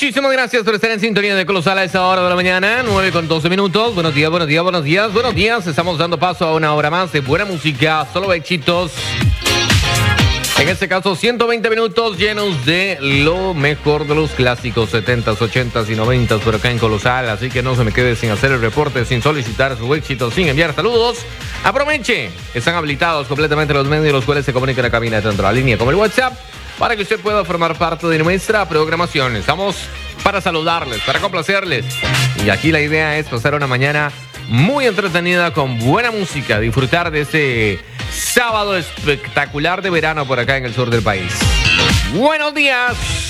Muchísimas gracias por estar en sintonía de Colosal a esa hora de la mañana, 9:12. Buenos días, buenos días, buenos días, buenos días. Estamos dando paso a una hora más de buena música, solo éxitos. En este caso, 120 minutos llenos de lo mejor de los clásicos 70s, 80s y 90s por acá en Colosal. Así que no se me quede sin hacer el reporte, sin solicitar su éxito, sin enviar saludos. Aproveche, están habilitados completamente los medios los cuales se comunican a la cabina, tanto la línea como el WhatsApp, para que usted pueda formar parte de nuestra programación. Estamos para saludarles, para complacerles. Y aquí la idea es pasar una mañana muy entretenida con buena música, disfrutar de ese sábado espectacular de verano por acá en el sur del país. ¡Buenos días!